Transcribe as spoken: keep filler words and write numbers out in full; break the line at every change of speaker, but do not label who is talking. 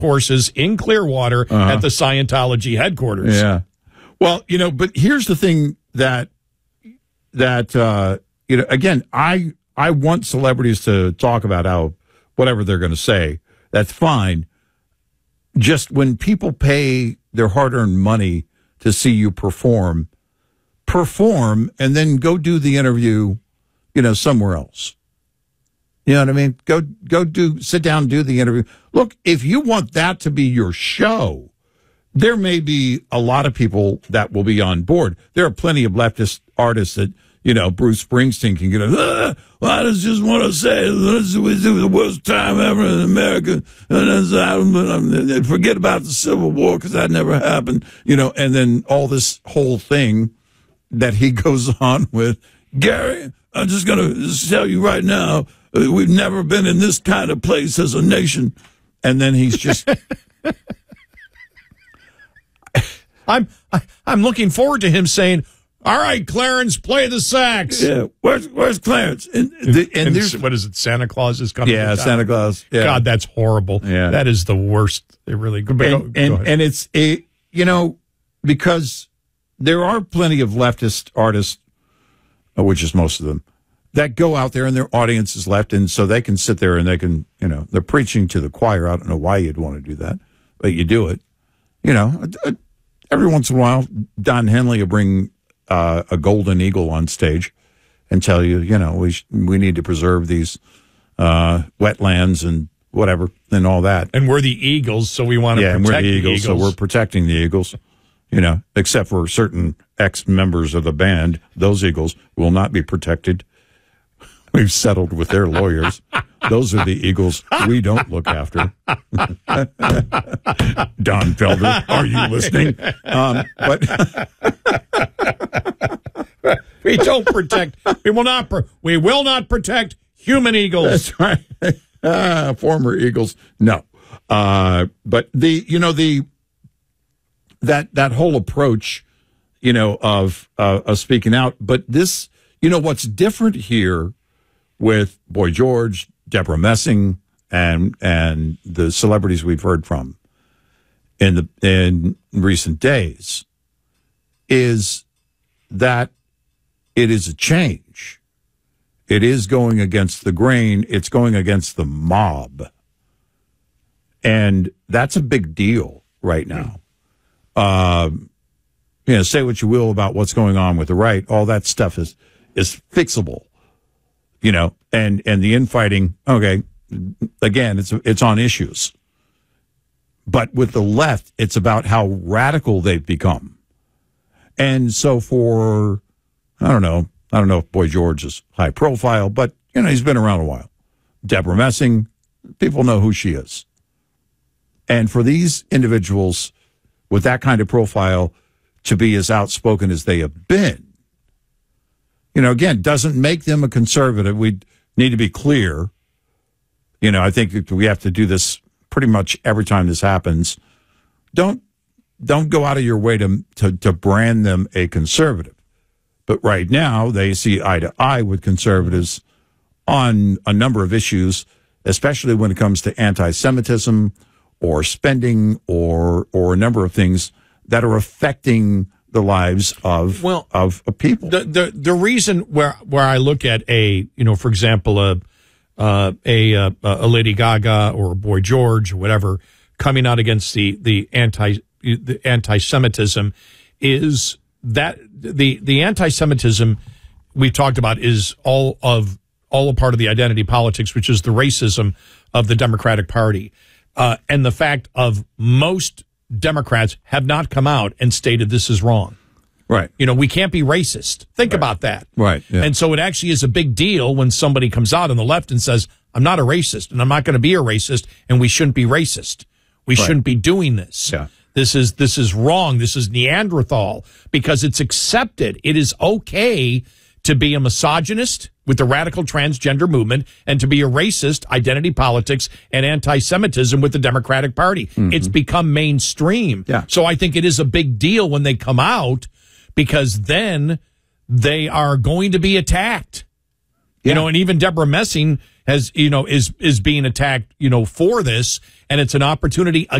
courses in Clearwater uh-huh. at the Scientology headquarters.
Yeah. Well, you know, but here's the thing that, that uh, you know, again, I I want celebrities to talk about how, whatever they're going to say, that's fine. Just when people pay their hard-earned money to see you perform, perform, and then go do the interview, you know, somewhere else. You know what I mean? Go, go do, sit down and do the interview. Look, if you want that to be your show, there may be a lot of people that will be on board. There are plenty of leftist artists that, you know, Bruce Springsteen can get, ah, well, I just want to say this was the worst time ever in America. And forget about the Civil War because that never happened. You know, and then all this whole thing that he goes on with, Gary, I'm just going to tell you right now, we've never been in this kind of place as a nation. And then he's just...
I'm I, I'm looking forward to him saying, all right, Clarence, play the sax.
Yeah, where's where's Clarence? And, the, and,
and
there's,
what is it, Santa Claus is coming?
Yeah, Santa Claus. Yeah.
God, that's horrible.
Yeah.
That is the worst. It really go,
and,
go,
and,
go
and it's, a, you know, because there are plenty of leftist artists, which is most of them, that go out there and their audience is left, and so they can sit there and they can, you know, they're preaching to the choir. I don't know why you'd want to do that, but you do it. You know, every once in a while, Don Henley will bring uh, a golden eagle on stage and tell you, you know, we sh- we need to preserve these uh, wetlands and whatever and all that.
And we're the Eagles, so we want to
yeah,
protect
and we're the
the
Eagles,
Eagles.
So we're protecting the Eagles. You know, except for certain ex-members of the band, those Eagles will not be protected. We've settled with their lawyers. Those are the Eagles we don't look after. Don Felder, are you listening? Um, but
we don't protect. We will not. Pro- we will not protect human eagles.
That's right. Uh, former Eagles, no. Uh, but the you know the that that whole approach, you know, of uh, of speaking out. But this, you know, what's different here with Boy George, Deborah Messing, and and the celebrities we've heard from in the in recent days is that it is a change. It is going against the grain. It's going against the mob. And that's a big deal right now. Um, you know, say what you will about what's going on with the right. All that stuff is is fixable. You know, and, and the infighting, okay, again, it's it's on issues. But with the left, it's about how radical they've become. And so for, I don't know, I don't know if Boy George is high profile, but, you know, he's been around a while. Deborah Messing, people know who she is. And for these individuals with that kind of profile to be as outspoken as they have been, you know, again, doesn't make them a conservative. We need to be clear. You know, I think that we have to do this pretty much every time this happens. Don't don't go out of your way to to, to brand them a conservative. But right now, they see eye to eye with conservatives on a number of issues, especially when it comes to anti-Semitism or spending or or a number of things that are affecting the lives of
well,
of, of people.
The, the the reason where where I look at a you know for example a uh, a a, a Lady Gaga or a Boy George or whatever coming out against the the anti the anti-Semitism is that the the anti-Semitism we talked about is all of all a part of the identity politics, which is the racism of the Democratic Party, uh, and the fact of most Democrats have not come out and stated this is wrong.
Right.
You know, we can't be racist. Think
right.
about that.
Right. Yeah.
And so it actually is a big deal when somebody comes out on the left and says, I'm not a racist and I'm not going to be a racist and we shouldn't be racist. We right. shouldn't be doing this.
Yeah.
This is this is wrong. This is Neanderthal because it's accepted. It is okay to be a misogynist with the radical transgender movement and to be a racist, identity politics, and anti-Semitism with the Democratic Party. Mm-hmm. It's become mainstream.
Yeah.
So I think it is a big deal when they come out because then they are going to be attacked. Yeah. You know, and even Deborah Messing has, you know, is is being attacked, you know, for this. and it's an opportunity